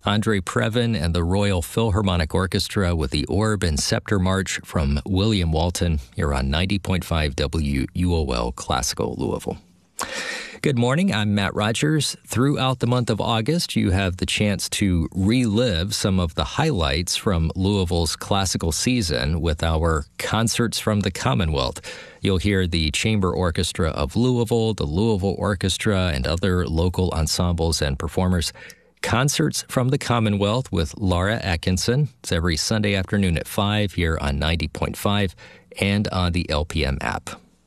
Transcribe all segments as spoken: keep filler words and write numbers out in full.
Andre Previn and the Royal Philharmonic Orchestra with the Orb and Scepter March from William Walton. You're on ninety point five W U O L Classical Louisville. Good morning, I'm Matt Rogers. Throughout the month of August, you have the chance to relive some of the highlights from Louisville's classical season with our Concerts from the Commonwealth. You'll hear the Chamber Orchestra of Louisville, the Louisville Orchestra, and other local ensembles and performers. Concerts from the Commonwealth with Laura Atkinson. It's every Sunday afternoon at five here on ninety point five and on the L P M app.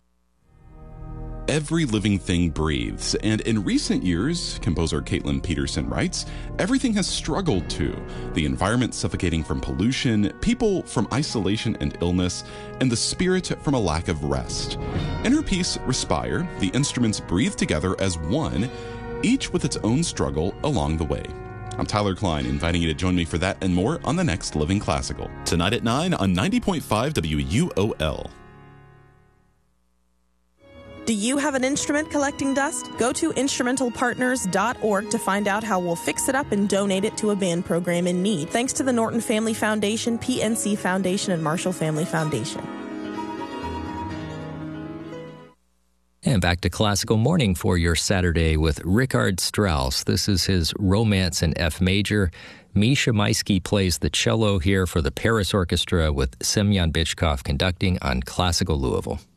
Every living thing breathes, and in recent years, composer Caitlin Peterson writes, everything has struggled to. The environment suffocating from pollution, people from isolation and illness, and the spirit from a lack of rest. In her piece, Respire, the instruments breathe together as one, each with its own struggle along the way. I'm Tyler Klein, inviting you to join me for that and more on the next Living Classical. Tonight at nine on ninety point five W U O L. Do you have an instrument collecting dust? Go to instrumental partners dot org to find out how we'll fix it up and donate it to a band program in need. Thanks to the Norton Family Foundation, P N C Foundation, and Marshall Family Foundation. And back to Classical Morning for your Saturday with Richard Strauss. This is his Romance in F major. Misha Maisky plays the cello here for the Paris Orchestra with Semyon Bychkov conducting on Classical Louisville.